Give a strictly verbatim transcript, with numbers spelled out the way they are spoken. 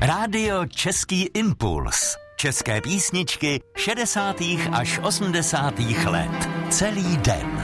Rádio Český impuls. České písničky šedesátých až osmdesátých let. Celý den.